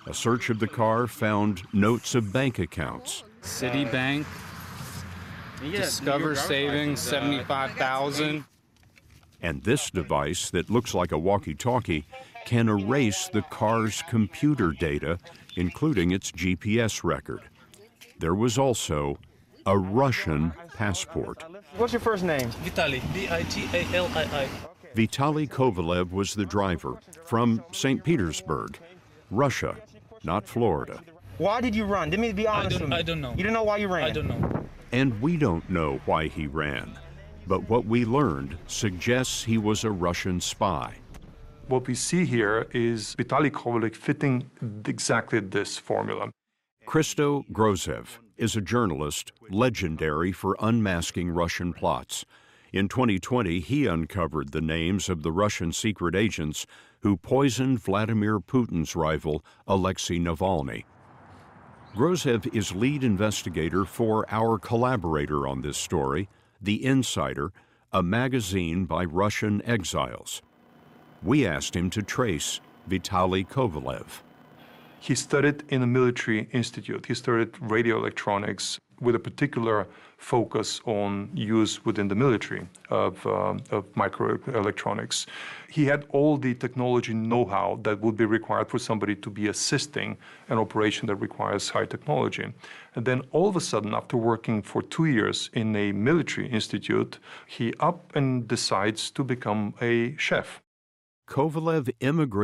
A search of the car found notes of bank accounts. Citibank, Discover Savings, $75,000. And this device that looks like a walkie-talkie can erase the car's computer data, including its GPS record. There was also a Russian passport. What's your first name? Vitaly, Vitalii. Vitaly Kovalev was the driver from St. Petersburg, Russia, not Florida. Why did you run? Let me be honest with me. I don't know. You don't know why you ran? I don't know. And we don't know why he ran, but what we learned suggests he was a Russian spy. What we see here is Vitaly Kovalev fitting exactly this formula. Christo Grozev is a journalist legendary for unmasking Russian plots. In 2020, he uncovered the names of the Russian secret agents who poisoned Vladimir Putin's rival, Alexei Navalny. Grozev is lead investigator for our collaborator on this story, The Insider, a magazine by Russian exiles. We asked him to trace Vitaly Kovalev. He studied in a military institute. He studied radio electronics with a particular focus on use within the military of microelectronics. He had all the technology know-how that would be required for somebody to be assisting an operation that requires high technology. And then all of a sudden, after working for 2 years in a military institute, he up and decides to become a chef. Kovalev immigrated